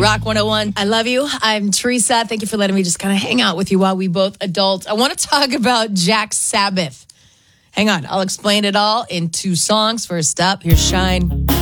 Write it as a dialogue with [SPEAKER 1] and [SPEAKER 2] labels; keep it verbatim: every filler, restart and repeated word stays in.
[SPEAKER 1] Rock one oh one. I love you. I'm Teresa. Thank you for letting me just kind of hang out with you while we both adult. I want to talk about Jack Sabbath. Hang on. I'll explain it all in two songs. First up, here's Shine.